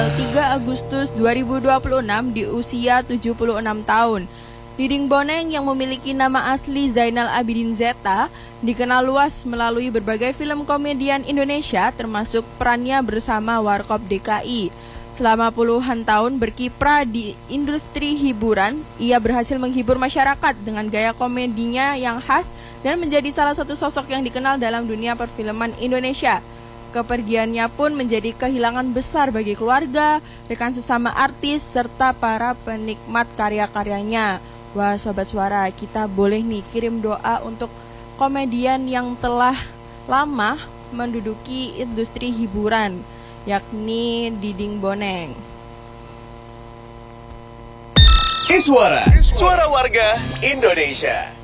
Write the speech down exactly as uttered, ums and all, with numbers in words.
tiga Agustus dua ribu dua puluh enam di usia tujuh puluh enam tahun. Diding Boneng yang memiliki nama asli Zainal Abidin Zeta dikenal luas melalui berbagai film komedian Indonesia termasuk perannya bersama Warkop D K I. Selama puluhan tahun berkiprah di industri hiburan, ia berhasil menghibur masyarakat dengan gaya komedinya yang khas dan menjadi salah satu sosok yang dikenal dalam dunia perfilman Indonesia. Kepergiannya pun menjadi kehilangan besar bagi keluarga, rekan sesama artis, serta para penikmat karya-karyanya. Wah, Sobat Suara, kita boleh nih kirim doa untuk komedian yang telah lama menduduki industri hiburan, yakni Diding Boneng. Iswara, suara warga Indonesia.